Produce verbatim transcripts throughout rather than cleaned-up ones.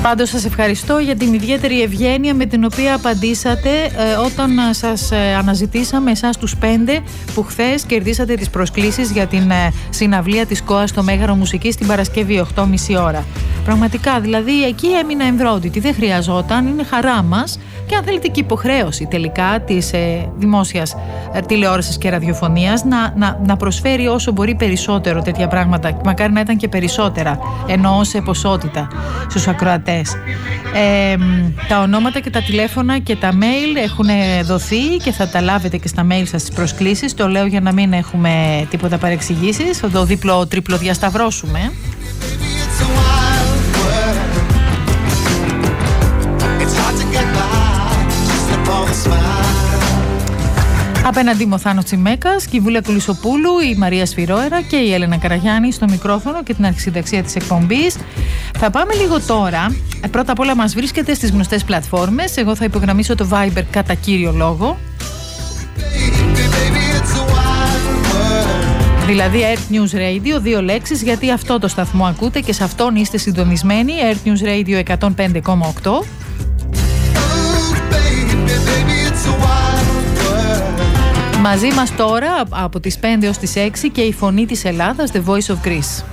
Πάντως σας ευχαριστώ για την ιδιαίτερη ευγένεια με την οποία απαντήσατε ε, όταν σας ε, αναζητήσαμε εσάς τους πέντε που χθες κερδίσατε τις προσκλήσεις για την ε, συναυλία της ΚΟΑ στο Μέγαρο Μουσικής την Παρασκευή οκτώ και μισή ώρα. Πραγματικά, δηλαδή εκεί έμεινα εμβρόντιτη, δεν χρειαζόταν, είναι χαρά μας και αν θέλετε και υποχρέωση τελικά της ε, δημόσιας ε, τηλεόρασης και ραδιοφωνίας να, να, να προσφέρει όσο μπορεί περισσότερο τέτοια πράγματα, μακάρι να ήταν και περισσότερα, εννοώ σε ποσότητα στους ακροατές. Ε, τα ονόματα και τα τηλέφωνα και τα mail έχουν δοθεί και θα τα λάβετε και στα mail σας τις προσκλήσεις. Το λέω για να μην έχουμε τίποτα παρεξηγήσεις, θα το δίπλο τρίπλο διασταυρώσουμε. Απέναντί μου ο Θάνος Τσιμέκας και η Βούλια Κουλισοπούλου, η Μαρία Σφυρόερα και η Έλενα Καραγιάννη στο μικρόφωνο και την αρχισυνταξία της εκπομπής. Θα πάμε λίγο τώρα. Πρώτα απ' όλα μας βρίσκεται στις γνωστές πλατφόρμες. Εγώ θα υπογραμμίσω το Viber κατά κύριο λόγο. Δηλαδή Earth News Radio, δύο λέξεις, γιατί αυτό το σταθμό ακούτε και σε αυτόν είστε συντονισμένοι. Earth News Radio εκατόν πέντε κόμμα οκτώ. Μαζί μας τώρα από τις πέντε ως τις έξι και η φωνή της Ελλάδας, The Voice of Greece.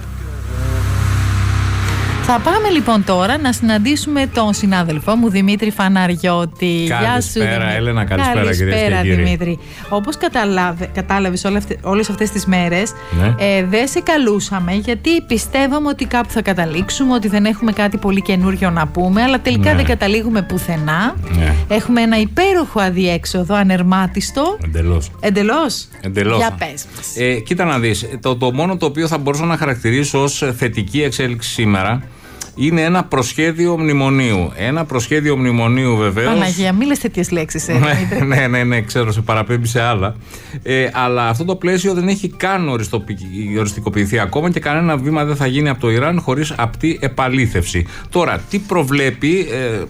Θα πάμε λοιπόν τώρα να συναντήσουμε τον συνάδελφό μου Δημήτρη Φαναριώτη. Γεια σου Δημήτρη. Έλενα, καλησπέρα, καλησπέρα Δημήτρη. Όπως κατάλαβες όλες αυτές τις μέρες, ναι. ε, δεν σε καλούσαμε γιατί πιστεύαμε ότι κάπου θα καταλήξουμε, ότι δεν έχουμε κάτι πολύ καινούριο να πούμε, αλλά τελικά ναι. δεν καταλήγουμε πουθενά. Ναι. Έχουμε ένα υπέροχο αδιέξοδο, ανερμάτιστο. Εντελώς. Εντελώς. Εντελώς. Για πες μας. Ε, κοίτα να δεις, το, το μόνο το οποίο θα μπορούσα να χαρακτηρίσω ως θετική εξέλιξη σήμερα είναι ένα προσχέδιο μνημονίου. Ένα προσχέδιο μνημονίου βεβαίως. Παναγία, μη λες τέτοιες λέξεις. Ε, ναι, ναι, ναι, ξέρω, σε παραπέμπει σε άλλα. Ε, αλλά αυτό το πλαίσιο δεν έχει καν οριστικοποιηθεί ακόμα και κανένα βήμα δεν θα γίνει από το Ιράν χωρίς απτή επαλήθευση. Τώρα, τι προβλέπει, ε, ε,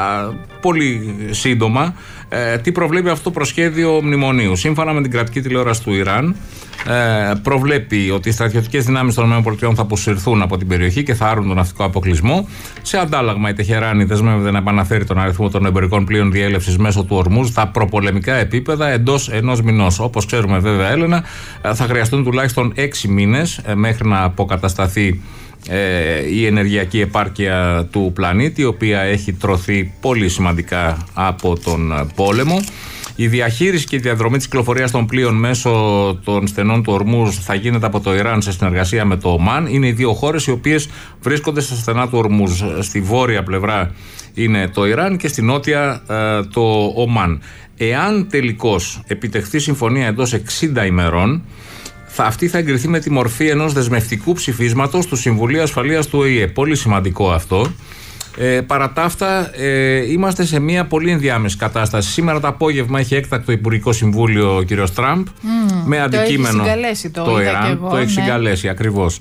πολύ σύντομα, ε, τι προβλέπει αυτό το προσχέδιο μνημονίου. Σύμφωνα με την κρατική τηλεόραση του Ιράν, Ε, προβλέπει ότι οι στρατιωτικές δυνάμεις των ΗΠΑ θα αποσυρθούν από την περιοχή και θα άρουν τον ναυτικό αποκλεισμό. Σε αντάλλαγμα, η Τεχεράνη δεσμεύεται να επαναφέρει τον αριθμό των εμπορικών πλοίων διέλευσης μέσω του Ορμούζ στα προπολεμικά επίπεδα εντός ενός μηνός. Όπως ξέρουμε, βέβαια, Έλενα, θα χρειαστούν τουλάχιστον έξι μήνες μέχρι να αποκατασταθεί ε, η ενεργειακή επάρκεια του πλανήτη, η οποία έχει τρωθεί πολύ σημαντικά από τον πόλεμο. Η διαχείριση και η διαδρομή της κυκλοφορίας των πλοίων μέσω των στενών του Ορμούζ θα γίνεται από το Ιράν σε συνεργασία με το Ομάν. Είναι οι δύο χώρες οι οποίες βρίσκονται στα στενά του Ορμούζ. Στη βόρεια πλευρά είναι το Ιράν και στη νότια ε, το Ομάν. Εάν τελικώς επιτευχθεί συμφωνία εντός εξήντα ημερών, θα, αυτή θα εγκριθεί με τη μορφή ενός δεσμευτικού ψηφίσματος του Συμβουλίου Ασφαλείας του Ο Η Ε. Πολύ σημαντικό αυτό. Ε, παρά τα αυτά, ε, είμαστε σε μια πολύ ενδιάμεση κατάσταση. Σήμερα το απόγευμα έχει έκτακτο Υπουργικό Συμβούλιο ο κ. Τραμπ mm, με αντικείμενο το, έχει το, το Ιράν. Εγώ, το έχει ναι. συγκαλέσει ακριβώς.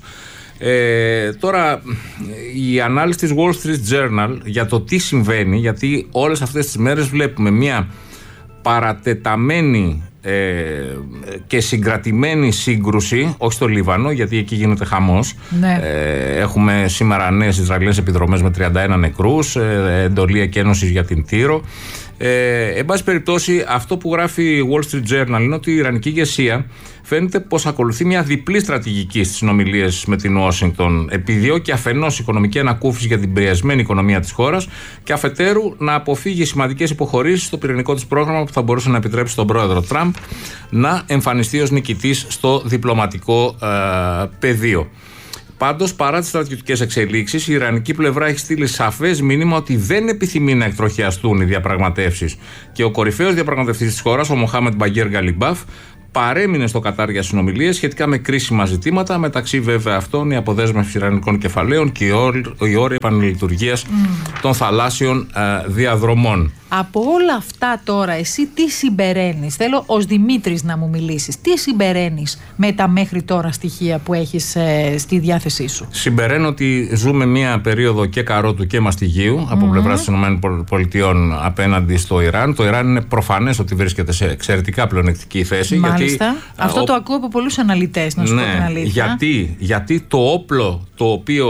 Ε, τώρα, η ανάλυση της Wall Street Journal για το τι συμβαίνει, γιατί όλες αυτές τις μέρες βλέπουμε μια παρατεταμένη ε, και συγκρατημένη σύγκρουση, όχι στο Λίβανο, γιατί εκεί γίνεται χαμός. Ναι. Ε, έχουμε σήμερα νέες Ισραηλινές επιδρομές με τριάντα ένα νεκρούς, ε, εντολή εκένωσης για την Τύρο. Ε, εν πάση περιπτώσει, αυτό που γράφει η Wall Street Journal είναι ότι η Ιρανική ηγεσία φαίνεται πως ακολουθεί μια διπλή στρατηγική στις συνομιλίες με την Ουάσιγκτον. Επιδιώκει αφενός οικονομική ανακούφιση για την πιεσμένη οικονομία της χώρας και αφετέρου να αποφύγει σημαντικές υποχωρήσεις στο πυρηνικό της πρόγραμμα που θα μπορούσε να επιτρέψει στον πρόεδρο Τραμπ να εμφανιστεί ως νικητής στο διπλωματικό ε, πεδίο. Πάντως, παρά τις στρατιωτικές εξελίξεις, η Ιρανική πλευρά έχει στείλει σαφές μήνυμα ότι δεν επιθυμεί να εκτροχιαστούν οι διαπραγματεύσεις. Και ο κορυφαίος διαπραγματευτής της χώρας, ο Μοχάμεντ Μπαγκέρ Γκαλιμπάφ, παρέμεινε στο Κατάρ για συνομιλίες σχετικά με κρίσιμα ζητήματα, μεταξύ βέβαια αυτών η αποδέσμευση ιρανικών κεφαλαίων και η όρια επανελειτουργίας mm. των θαλάσσιων ε, διαδρομών. Από όλα αυτά τώρα, εσύ τι συμπεραίνεις? Θέλω ως Δημήτρης να μου μιλήσεις. Τι συμπεραίνεις με τα μέχρι τώρα στοιχεία που έχεις ε, στη διάθεσή σου? Συμπεραίνω ότι ζούμε μια περίοδο και καρότου και μαστιγίου από mm-hmm. πλευράς των ΗΠΑ απέναντι στο Ιράν. Το Ιράν είναι προφανές ότι βρίσκεται σε εξαιρετικά πλεονεκτική θέση. Μάλιστα. Γιατί, αυτό ο... το ακούω από πολλούς αναλυτές, να σου ναι, πω την αλήθεια. Γιατί, γιατί το όπλο το οποίο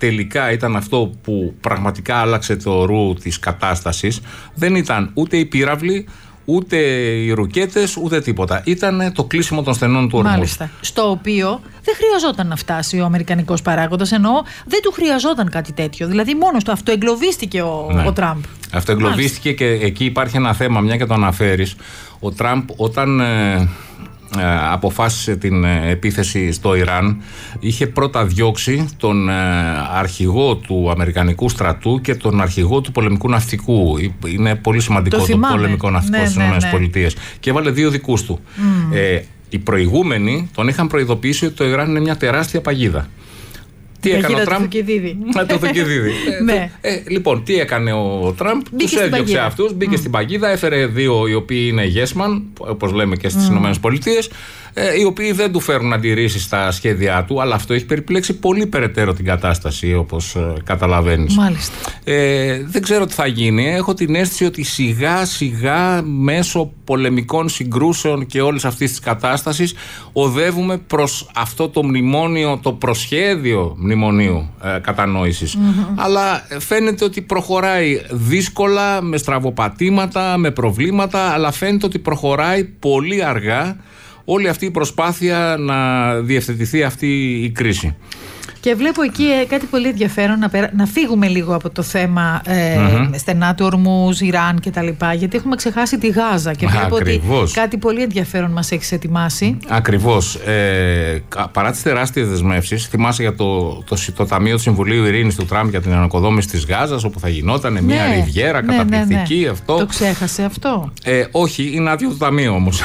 τελικά ήταν αυτό που πραγματικά άλλαξε το ρου της κατάστασης, δεν ήταν ούτε οι πύραυλοι, ούτε οι ρουκέτες, ούτε τίποτα. Ήταν το κλείσιμο των στενών του ορμούς. Μάλιστα. Στο οποίο δεν χρειαζόταν να φτάσει ο αμερικανικός παράγοντας, εννοώ δεν του χρειαζόταν κάτι τέτοιο. Δηλαδή μόνος του αυτοεγκλωβίστηκε ο, ναι. ο Τραμπ. Αυτοεγκλωβίστηκε και εκεί υπάρχει ένα θέμα, μια και το αναφέρεις. Ο Τραμπ όταν ε, ε, αποφάσισε την ε, επίθεση στο Ιράν, είχε πρώτα διώξει τον ε, αρχηγό του Αμερικανικού στρατού και τον αρχηγό του πολεμικού ναυτικού. Είναι πολύ σημαντικό το, το πολεμικό ναυτικό ναι, στις ναι, ΗΠΑ. ναι. Και έβαλε δύο δικούς του. Mm. Ε, οι προηγούμενοι τον είχαν προειδοποιήσει ότι το Ιράν είναι μια τεράστια παγίδα. Τι έκανε ο Τραμπ? Το Θουκυδίδη. Ναι. ε, λοιπόν, τι έκανε ο Τραμπ? Τους έδιωξε αυτούς, μπήκε mm. στην παγίδα, έφερε δύο οι οποίοι είναι yes man, όπως λέμε και στις mm. ΗΠΑ, ε, οι οποίοι δεν του φέρουν αντιρρήσεις στα σχέδιά του, αλλά αυτό έχει περιπλέξει πολύ περαιτέρω την κατάσταση, όπως ε, καταλαβαίνεις. Μάλιστα. Ε, δεν ξέρω τι θα γίνει. Έχω την αίσθηση ότι σιγά σιγά μέσω πολεμικών συγκρούσεων και όλης αυτής της κατάστασης οδεύουμε προς αυτό το μνημόνιο, το προσχέδιο μνημονίου ε, κατανόησης. Mm-hmm. Αλλά φαίνεται ότι προχωράει δύσκολα, με στραβοπατήματα, με προβλήματα, αλλά φαίνεται ότι προχωράει πολύ αργά όλη αυτή η προσπάθεια να διευθετηθεί αυτή η κρίση. Και βλέπω εκεί ε, κάτι πολύ ενδιαφέρον, να, περα... να φύγουμε λίγο από το θέμα ε, mm-hmm. στενά του Ορμούζ, Ιράν και τα λοιπά, γιατί έχουμε ξεχάσει τη Γάζα και βλέπω Ακριβώς. ότι κάτι πολύ ενδιαφέρον μας έχεις ετοιμάσει. Ακριβώς. Ε, παρά τις τεράστιες δεσμεύσεις, θυμάσαι για το, το, το, το Ταμείο του Συμβουλίου Ειρήνης του Τραμπ για την ανοικοδόμηση της Γάζας, όπου θα γινόταν ναι, μια ριβιέρα ναι, καταπληκτική. Ναι, ναι. Αυτό. Το ξέχασε αυτό? Ε, όχι, είναι άδειο το Ταμείο όμως.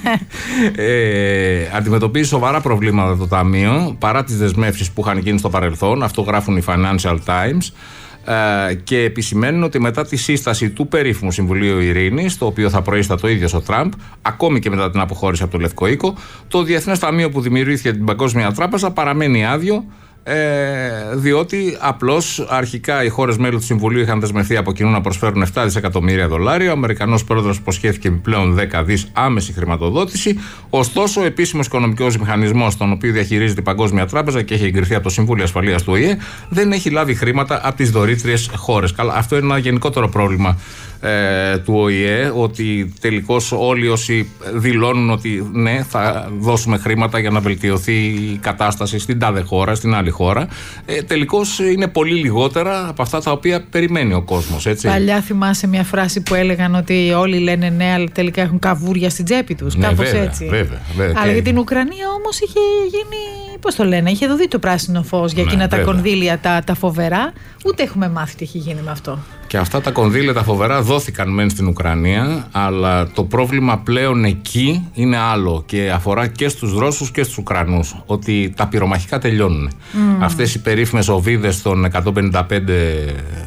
ε, αντιμετωπίζει σοβαρά προβλήματα το Ταμείο, παρά τις δεσμεύσεις που είχαν γίνει στο παρελθόν, αυτό γράφουν οι Financial Times, ε, και επισημαίνουν ότι μετά τη σύσταση του περίφημου Συμβουλίου Ειρήνης, το οποίο θα προείσταται ο ίδιος ο Τραμπ, ακόμη και μετά την αποχώρηση από το Λευκό Οίκο, το Διεθνές Ταμείο που δημιουργήθηκε την Παγκόσμια Τράπεζα παραμένει άδειο, ε, διότι απλώς αρχικά οι χώρες μέλη του Συμβουλίου είχαν δεσμευτεί από κοινού να προσφέρουν επτά δισεκατομμύρια δολάρια. Ο Αμερικανός πρόεδρος υποσχέθηκε επιπλέον δέκα δις άμεση χρηματοδότηση. Ωστόσο, ο επίσημος οικονομικός μηχανισμός, τον οποίο διαχειρίζεται η Παγκόσμια Τράπεζα και έχει εγκριθεί από το Συμβούλιο Ασφαλείας του Ο Η Ε, δεν έχει λάβει χρήματα από τις δωρήτριες χώρες. Καλά, αυτό είναι ένα γενικότερο πρόβλημα ε, του Ο Η Ε, ότι τελικώς όλοι όσοι δηλώνουν ότι ναι, θα δώσουμε χρήματα για να βελτιωθεί η κατάσταση στην τάδε χώρα, στην άλλη χώρα, ε, τελικώς είναι πολύ λιγότερα από αυτά τα οποία περιμένει ο κόσμος, έτσι. Παλιά θυμάσαι μια φράση που έλεγαν ότι όλοι λένε ναι, αλλά τελικά έχουν καβούρια στην τσέπη τους. Ναι, κάπως βέβαια, έτσι. Βέβαια, βέβαια. Αλλά και... για την Ουκρανία όμως είχε γίνει, πώς το λένε, είχε δοθεί το πράσινο φως για ναι, εκείνα βέβαια. τα κονδύλια τα, τα φοβερά. Ούτε έχουμε μάθει τι έχει γίνει με αυτό. Και αυτά τα κονδύλια τα φοβερά δόθηκαν μεν στην Ουκρανία, αλλά το πρόβλημα πλέον εκεί είναι άλλο και αφορά και στους Ρώσους και στους Ουκρανούς, ότι τα πυρομαχικά τελειώνουν. Mm. Αυτές οι περίφημες οβίδες των εκατόν πενήντα πέντε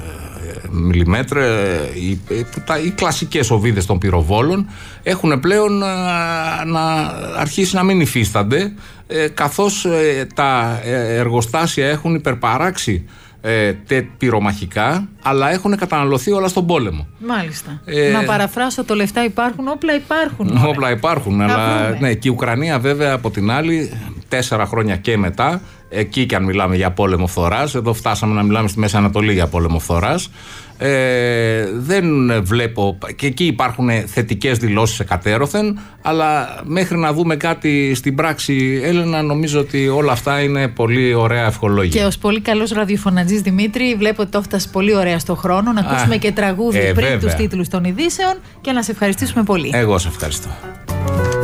μιλιμέτρα, οι, οι κλασικές οβίδες των πυροβόλων, έχουν πλέον να, να αρχίσει να μην υφίστανται, ε, καθώς ε, τα εργοστάσια έχουν υπερπαράξει Ε, τε πυρομαχικά, αλλά έχουν καταναλωθεί όλα στον πόλεμο. Μάλιστα. Ε, να παραφράσω, το λεφτά υπάρχουν, όπλα υπάρχουν. Όπλα υπάρχουν, αλλά ναι, και η Ουκρανία βέβαια από την άλλη, τέσσερα χρόνια και μετά, εκεί και αν μιλάμε για πόλεμο φθοράς, εδώ φτάσαμε να μιλάμε στη Μέση Ανατολή για πόλεμο φθοράς, ε, δεν βλέπω, και εκεί υπάρχουν θετικές δηλώσεις εκατέρωθεν, αλλά μέχρι να δούμε κάτι στην πράξη, Έλενα, νομίζω ότι όλα αυτά είναι πολύ ωραία ευχολόγια. Και ως πολύ καλός ραδιοφωνατζής, Δημήτρη, βλέπω ότι το έφτασε πολύ ωραία στο χρόνο να ακούσουμε Α, και τραγούδι ε, πριν βέβαια. τους τίτλους των ειδήσεων και να σε ευχαριστήσουμε πολύ. Εγώ σε ευχαριστώ.